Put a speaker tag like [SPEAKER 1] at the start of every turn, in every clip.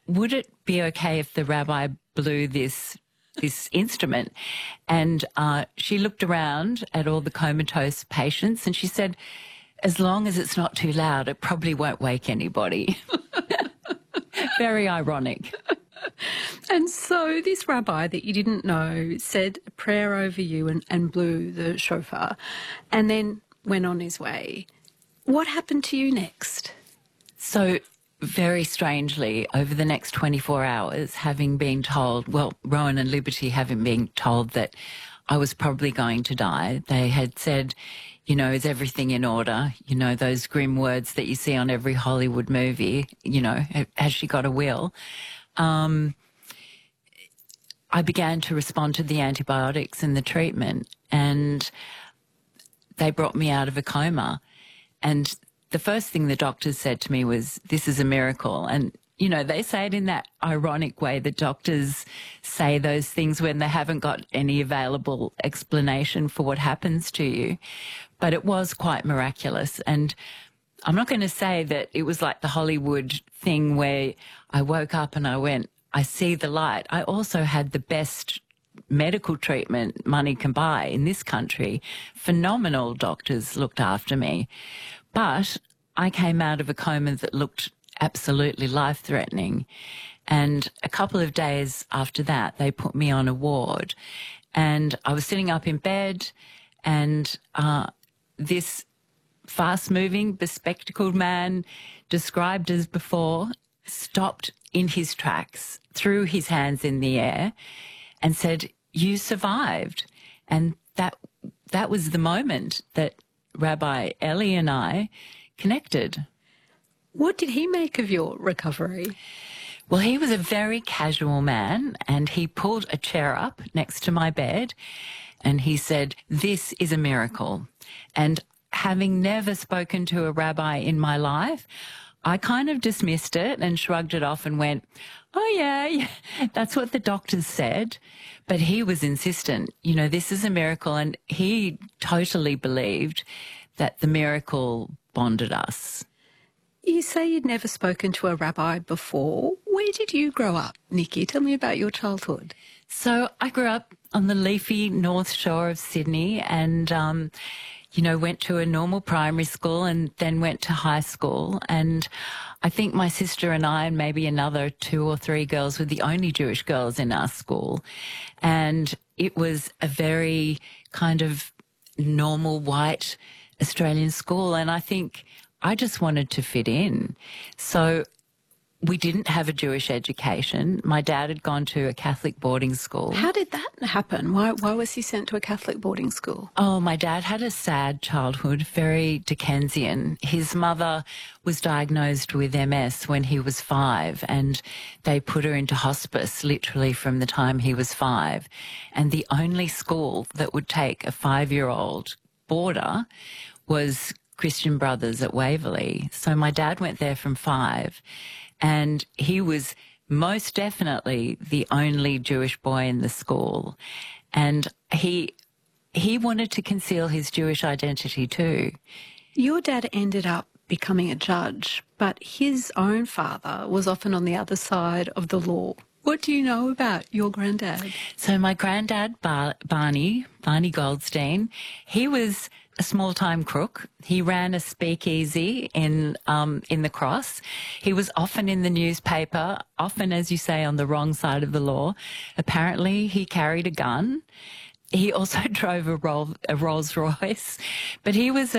[SPEAKER 1] would it be okay if the rabbi blew this instrument? And she looked around at all the comatose patients and she said, as long as it's not too loud, it probably won't wake anybody. Very ironic.
[SPEAKER 2] And so this rabbi that you didn't know said a prayer over you and blew the shofar and then went on his way. What happened to you next?
[SPEAKER 1] So very strangely, over the next 24 hours, having been told, well, Rowan and Liberty having been told that I was probably going to die, they had said, you know, is everything in order? You know, those grim words that you see on every Hollywood movie, you know, has she got a will? I began to respond to the antibiotics and the treatment, and they brought me out of a coma. And the first thing the doctors said to me was, this is a miracle. And, you know, they say it in that ironic way that doctors say those things when they haven't got any available explanation for what happens to you. But it was quite miraculous. And I'm not going to say that it was like the Hollywood thing where I woke up and I went, I see the light. I also had the best medical treatment money can buy in this country. Phenomenal doctors looked after me. But I came out of a coma that looked absolutely life-threatening. And a couple of days after that, they put me on a ward. And I was sitting up in bed and this fast-moving, bespectacled man, described as before, stopped in his tracks, threw his hands in the air and said, you survived. And that was the moment that Rabbi Eli and I connected.
[SPEAKER 2] What did he make of your recovery?
[SPEAKER 1] Well, he was a very casual man and he pulled a chair up next to my bed and he said, this is a miracle. And having never spoken to a rabbi in my life, I kind of dismissed it and shrugged it off and went, oh, yeah, that's what the doctors said. But he was insistent, you know, this is a miracle. And he totally believed that the miracle bonded us.
[SPEAKER 2] You say you'd never spoken to a rabbi before. Where did you grow up, Nikki? Tell me about your childhood.
[SPEAKER 1] So I grew up on the leafy North Shore of Sydney and, you know, went to a normal primary school and then went to high school. And I think my sister and I and maybe another 2 or 3 girls were the only Jewish girls in our school. And it was a very kind of normal white Australian school. And I think I just wanted to fit in. So we didn't have a Jewish education. My dad had gone to a Catholic boarding school.
[SPEAKER 2] How did that happen? Why was he sent to a Catholic boarding school?
[SPEAKER 1] Oh, my dad had a sad childhood, very Dickensian. His mother was diagnosed with MS when he was 5 and they put her into hospice literally from the time he was 5. And the only school that would take a 5-year-old boarder was Christian Brothers at Waverley. So my dad went there from 5 and he was most definitely the only Jewish boy in the school. And he wanted to conceal his Jewish identity too.
[SPEAKER 2] Your dad ended up becoming a judge, but his own father was often on the other side of the law. What do you know about your granddad?
[SPEAKER 1] So my granddad, Barney Goldstein, he was a small-time crook. He ran a speakeasy in the Cross. He was often in the newspaper, often, as you say, on the wrong side of the law. Apparently, he carried a gun. He also drove a Rolls Royce, but he was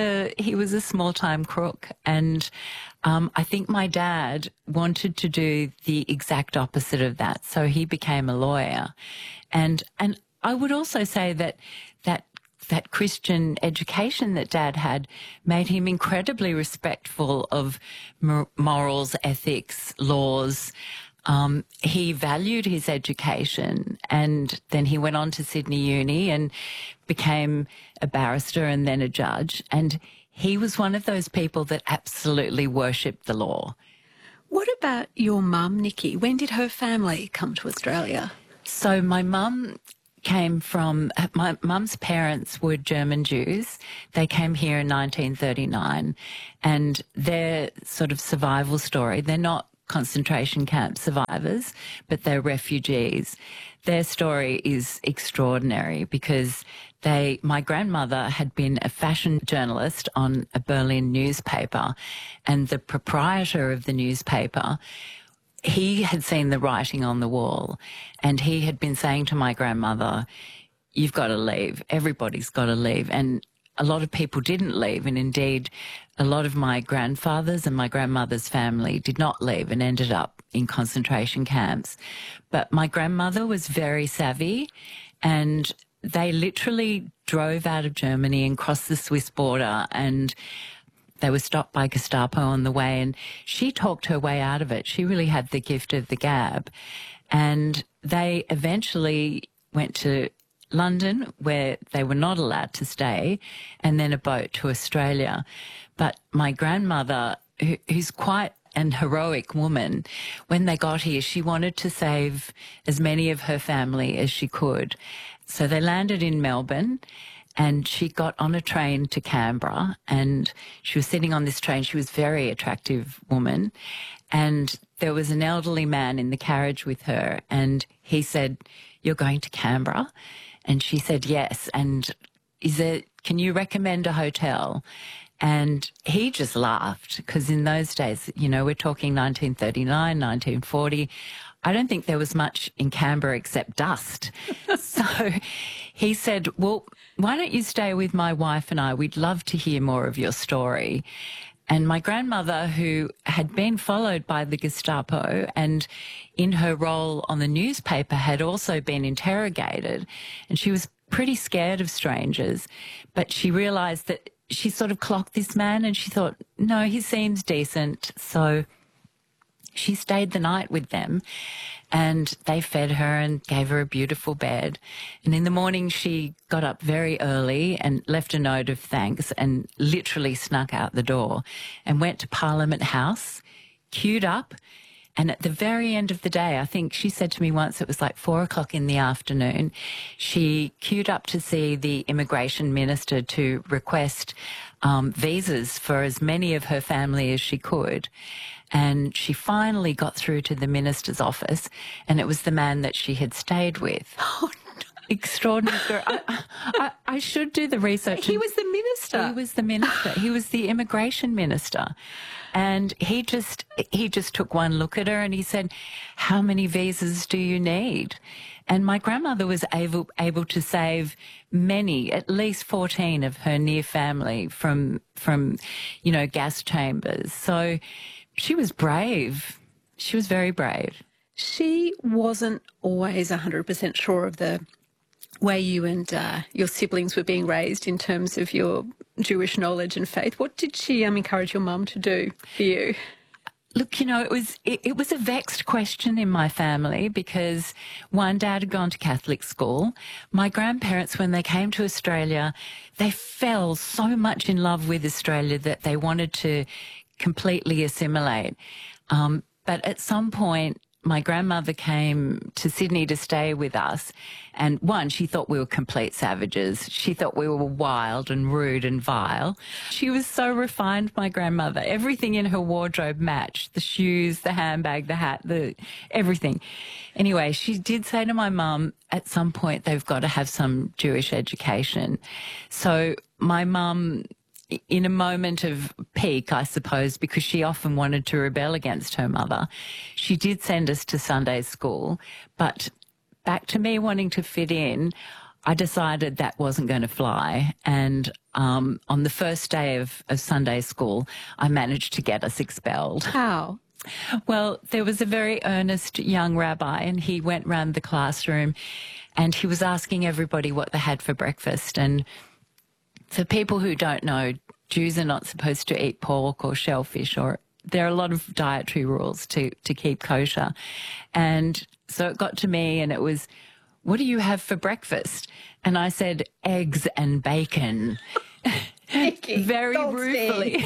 [SPEAKER 1] a small-time crook. And I think my dad wanted to do the exact opposite of that, so he became a lawyer. And I would also say that Christian education that Dad had made him incredibly respectful of morals, ethics, laws. He valued his education, and then he went on to Sydney Uni and became a barrister and then a judge. And he was one of those people that absolutely worshipped the law.
[SPEAKER 2] What about your mum, Nikki? When did her family come to Australia?
[SPEAKER 1] So my mum came from, my mum's parents were German Jews. They came here in 1939, and their sort of survival story, they're not concentration camp survivors, but they're refugees. Their story is extraordinary because my grandmother had been a fashion journalist on a Berlin newspaper, and the proprietor of the newspaper, he had seen the writing on the wall, and he had been saying to my grandmother, "You've got to leave. Everybody's got to leave." And a lot of people didn't leave, and indeed a lot of my grandfather's and my grandmother's family did not leave and ended up in concentration camps. But my grandmother was very savvy, and they literally drove out of Germany and crossed the Swiss border, and they were stopped by Gestapo on the way, and she talked her way out of it. She really had the gift of the gab. And they eventually went to London, where they were not allowed to stay, and then a boat to Australia. But my grandmother, who's quite an heroic woman, when they got here, she wanted to save as many of her family as she could. So they landed in Melbourne, and she got on a train to Canberra, and she was sitting on this train. She was a very attractive woman, and there was an elderly man in the carriage with her, and he said, "You're going to Canberra?" And she said, "Yes." And can you recommend a hotel? And he just laughed, because in those days, we're talking 1939, 1940. I don't think there was much in Canberra except dust. So he said, "Well, why don't you stay with my wife and I? We'd love to hear more of your story." And my grandmother, who had been followed by the Gestapo and in her role on the newspaper had also been interrogated, and she was pretty scared of strangers, but she realised that she sort of clocked this man, and she thought, no, he seems decent. So she stayed the night with them, and they fed her and gave her a beautiful bed. And in the morning, she got up very early and left a note of thanks and literally snuck out the door and went to Parliament House, queued up. And at the very end of the day, I think she said to me once, it was like 4:00 in the afternoon, she queued up to see the immigration minister to request visas for as many of her family as she could. And she finally got through to the minister's office, and it was the man that she had stayed with.
[SPEAKER 2] Oh, no.
[SPEAKER 1] Extraordinary story. I should do the research.
[SPEAKER 2] He was the minister.
[SPEAKER 1] He was the minister. He was the immigration minister. And he just took one look at her and he said, "How many visas do you need?" And my grandmother was able to save many, at least 14 of her near family from gas chambers. So she was brave. She was very brave.
[SPEAKER 2] She wasn't always 100% sure of the way you and your siblings were being raised in terms of your Jewish knowledge and faith. What did she encourage your mum to do for you?
[SPEAKER 1] Look, it was a vexed question in my family because one, Dad had gone to Catholic school. My grandparents, when they came to Australia, they fell so much in love with Australia that they wanted to completely assimilate. But at some point, my grandmother came to Sydney to stay with us, and one, she thought we were complete savages. She thought we were wild and rude and vile. She was so refined, my grandmother. Everything in her wardrobe matched: the shoes, the handbag, the hat, everything. Anyway, she did say to my mum, at some point they've got to have some Jewish education. So my mum, in a moment of pique, I suppose, because she often wanted to rebel against her mother, she did send us to Sunday school. But back to me wanting to fit in, I decided that wasn't going to fly. And on the first day of Sunday school, I managed to get us expelled.
[SPEAKER 2] How?
[SPEAKER 1] Well, there was a very earnest young rabbi, and he went round the classroom and he was asking everybody what they had for breakfast. And for people who don't know, Jews are not supposed to eat pork or shellfish, or there are a lot of dietary rules to keep kosher. And so it got to me and it was, "What do you have for breakfast?" And I said, "Eggs and bacon." Very ruefully.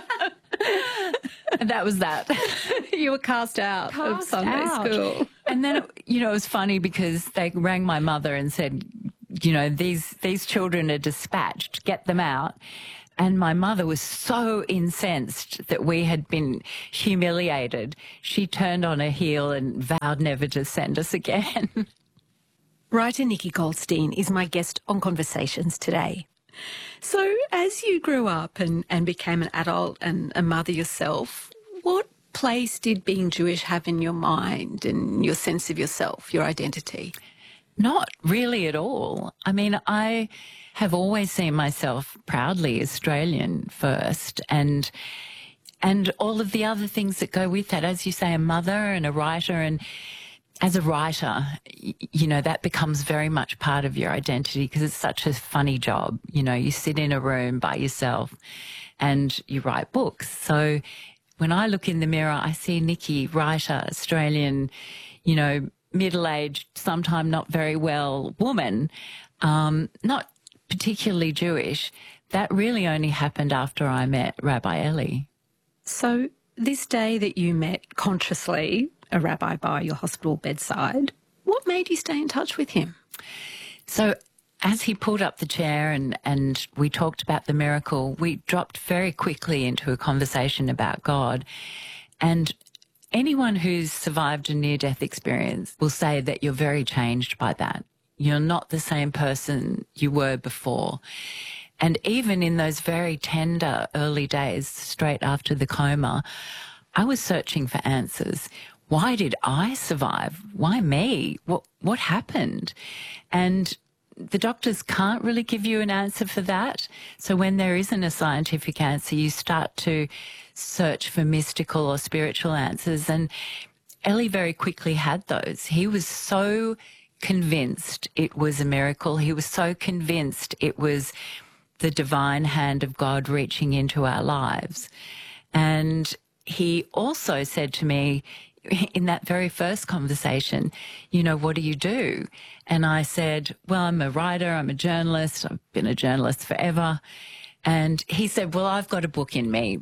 [SPEAKER 1] And that was that.
[SPEAKER 2] You were cast out of Sunday school.
[SPEAKER 1] And then, it was funny because they rang my mother and said, these children are dispatched, get them out. And my mother was so incensed that we had been humiliated. She turned on her heel and vowed never to send us again.
[SPEAKER 2] Writer Nikki Goldstein is my guest on Conversations today. So as you grew up and became an adult and a mother yourself, what place did being Jewish have in your mind and your sense of yourself, your identity?
[SPEAKER 1] Not really at all. I mean, I have always seen myself proudly Australian first, and all of the other things that go with that. As you say, a mother and a writer, and as a writer, you know, that becomes very much part of your identity because it's such a funny job. You know, you sit in a room by yourself and you write books. So when I look in the mirror, I see Nikki, writer, Australian, you know, middle-aged, sometime not very well woman, not particularly Jewish. That really only happened after I met Rabbi Eli.
[SPEAKER 2] So this day that you met consciously a rabbi by your hospital bedside, what made you stay in touch with him?
[SPEAKER 1] So as he pulled up the chair and we talked about the miracle, we dropped very quickly into a conversation about God. And anyone who's survived a near-death experience will say that you're very changed by that. You're not the same person you were before. And even in those very tender early days, straight after the coma, I was searching for answers. Why did I survive? Why me? What happened? And the doctors can't really give you an answer for that. So when there isn't a scientific answer, you start to search for mystical or spiritual answers. And Eli very quickly had those. He was so convinced it was a miracle. He was so convinced it was the divine hand of God reaching into our lives. And he also said to me in that very first conversation, you know, what do you do? And I said, well, I'm a writer, I'm a journalist, I've been a journalist forever. And he said, well, I've got a book in me.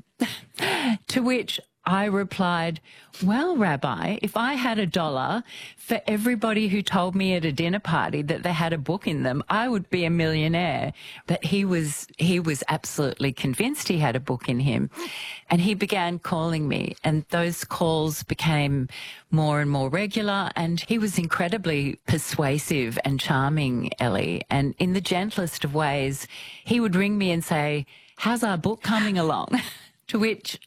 [SPEAKER 1] To which I replied, well, Rabbi, if I had $1 for everybody who told me at a dinner party that they had a book in them, I would be a millionaire. But he was absolutely convinced he had a book in him. And he began calling me, and those calls became more and more regular. And he was incredibly persuasive and charming, Eli. And in the gentlest of ways, he would ring me and say, how's our book coming along? To which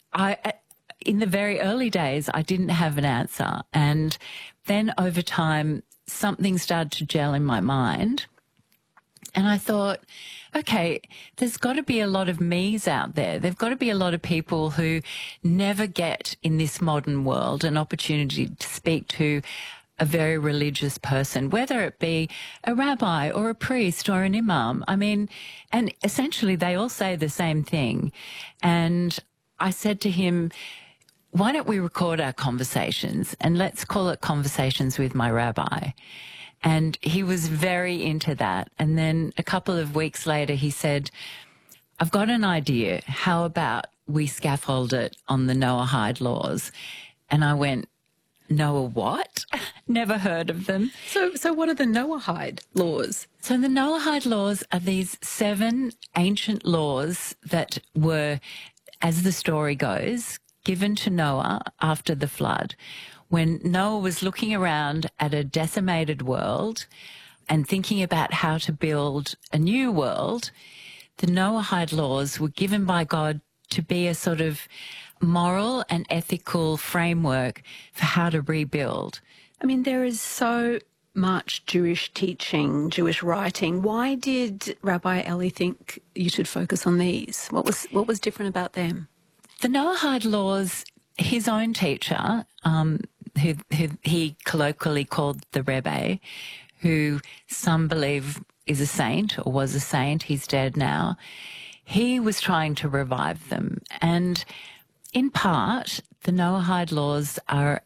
[SPEAKER 1] in the very early days, I didn't have an answer. And then over time, something started to gel in my mind. And I thought, okay, there's got to be a lot of me's out there. There've got to be a lot of people who never get in this modern world an opportunity to speak to a very religious person, whether it be a rabbi or a priest or an imam. I mean, and essentially they all say the same thing. And I said to him, why don't we record our conversations and let's call it Conversations with My Rabbi? And he was very into that. And then a couple of weeks later, he said, I've got an idea. How about we scaffold it on the Noahide laws? And I went, Noah what? Never heard of them.
[SPEAKER 2] So what are the Noahide laws?
[SPEAKER 1] So the Noahide laws are these 7 ancient laws that were, as the story goes, given to Noah after the flood, when Noah was looking around at a decimated world and thinking about how to build a new world. The Noahide laws were given by God to be a sort of moral and ethical framework for how to rebuild.
[SPEAKER 2] I mean, there is so much Jewish teaching, Jewish writing. Why did Rabbi Eli think you should focus on these? What was different about them?
[SPEAKER 1] The Noahide laws, his own teacher, who he colloquially called the Rebbe, who some believe is a saint or was a saint, he's dead now, he was trying to revive them. And in part, the Noahide laws are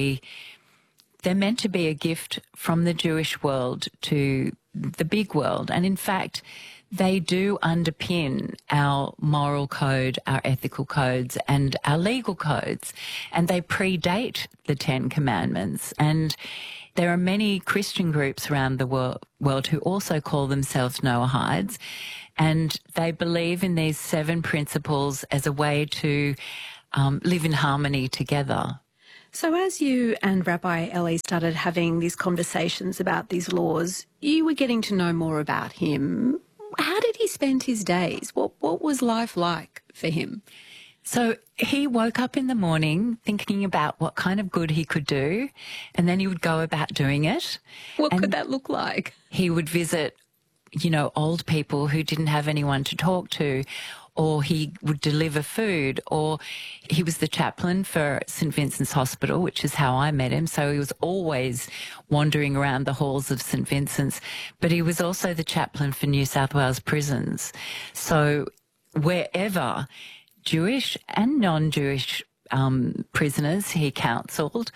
[SPEAKER 1] they're meant to be a gift from the Jewish world to the big world. And in fact, they do underpin our moral code, our ethical codes, and our legal codes. And they predate the 10 Commandments. And there are many Christian groups around the world who also call themselves Noahides. And they believe in these 7 principles as a way to live in harmony together.
[SPEAKER 2] So as you and Rabbi Eli started having these conversations about these laws, you were getting to know more about him. How did he spend his days? What was life like for him?
[SPEAKER 1] So he woke up in the morning thinking about what kind of good he could do, and then he would go about doing it.
[SPEAKER 2] What could that look like?
[SPEAKER 1] He would visit, old people who didn't have anyone to talk to, or he would deliver food, or he was the chaplain for St. Vincent's Hospital, which is how I met him. So he was always wandering around the halls of St. Vincent's, but he was also the chaplain for New South Wales prisons. So wherever Jewish and non-Jewish prisoners he counselled,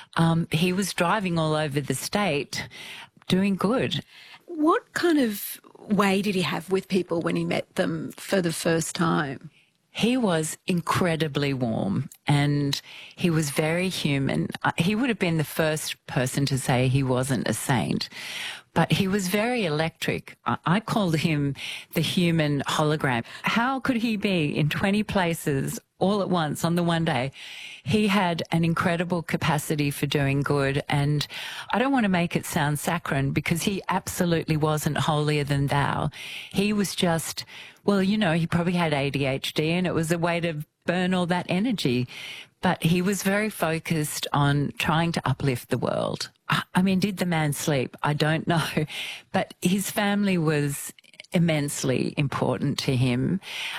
[SPEAKER 1] he was driving all over the state doing good.
[SPEAKER 2] What kind of way did he have with people when he met them for the first time?
[SPEAKER 1] He was incredibly warm and he was very human. He would have been the first person to say he wasn't a saint, but he was very electric. I called him the human hologram. How could he be in 20 places all at once on the one day? He had an incredible capacity for doing good, and I don't want to make it sound saccharine because he absolutely wasn't holier than thou. He was just, he probably had ADHD and it was a way to burn all that energy. But he was very focused on trying to uplift the world. I mean, did the man sleep? I don't know. But his family was immensely important to him,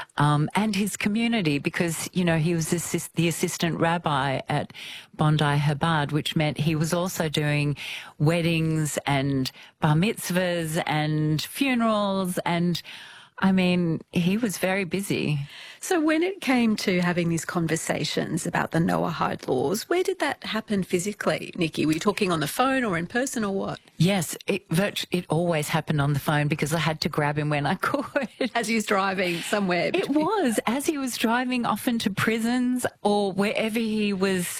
[SPEAKER 1] and his community, because, he was the assistant rabbi at Bondi Chabad, which meant he was also doing weddings and bar mitzvahs and funerals, and I mean, he was very busy.
[SPEAKER 2] So when it came to having these conversations about the Noahide laws, where did that happen physically, Nikki? Were you talking on the phone or in person or what?
[SPEAKER 1] Yes, it always happened on the phone because I had to grab him when I could.
[SPEAKER 2] As he was driving somewhere.
[SPEAKER 1] It was. As he was driving often to prisons or wherever he was,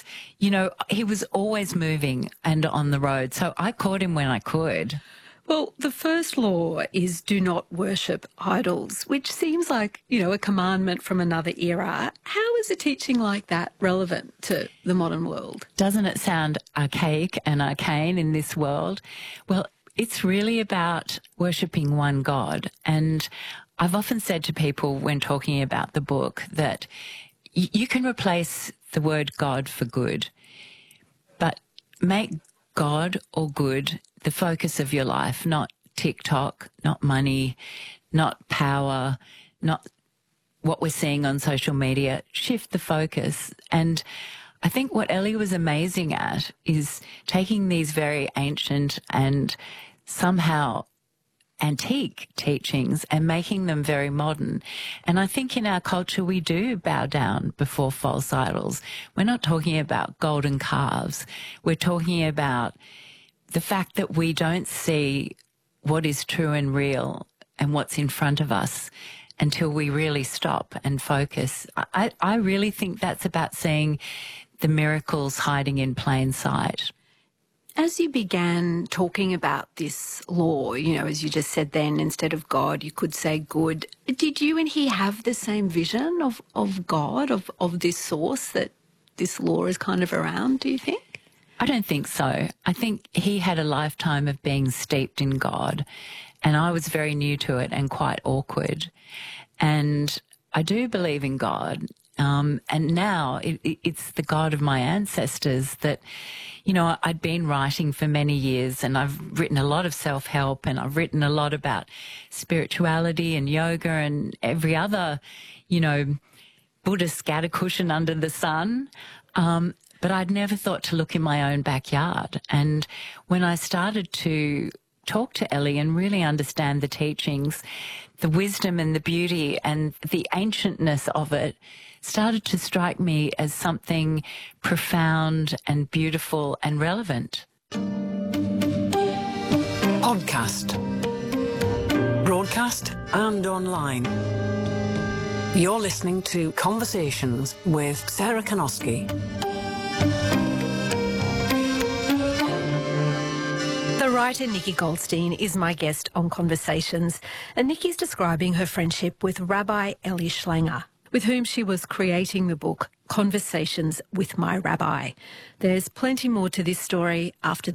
[SPEAKER 1] he was always moving and on the road. So I caught him when I could.
[SPEAKER 2] Well, the first law is do not worship idols, which seems like, a commandment from another era. How is a teaching like that relevant to the modern world?
[SPEAKER 1] Doesn't it sound archaic and arcane in this world? Well, it's really about worshipping one God. And I've often said to people when talking about the book that you can replace the word God for good, but make God or good the focus of your life, not TikTok, not money, not power, not what we're seeing on social media. Shift the focus. And I think what Eli was amazing at is taking these very ancient and somehow antique teachings and making them very modern. And I think in our culture we do bow down before false idols. We're not talking about golden calves. We're talking about the fact that we don't see what is true and real and what's in front of us until we really stop and focus. I really think that's about seeing the miracles hiding in plain sight.
[SPEAKER 2] As you began talking about this law, as you just said then, instead of God, you could say good. Did you and he have the same vision of God, of this source that this law is kind of around, do you think?
[SPEAKER 1] I don't think so. I think he had a lifetime of being steeped in God, and I was very new to it and quite awkward. And I do believe in God, and now it's the God of my ancestors that, I'd been writing for many years, and I've written a lot of self-help, and I've written a lot about spirituality and yoga and every other, Buddhist scatter cushion under the sun. But I'd never thought to look in my own backyard. And when I started to talk to Eli and really understand the teachings, the wisdom and the beauty and the ancientness of it started to strike me as something profound and beautiful and relevant.
[SPEAKER 3] Podcast. Broadcast and online. You're listening to Conversations with Sarah
[SPEAKER 2] The Writer Nikki Goldstein is my guest on Conversations, and Nikki's describing her friendship with Rabbi Eli Schlanger, with whom she was creating the book Conversations with My Rabbi. There's plenty more to this story after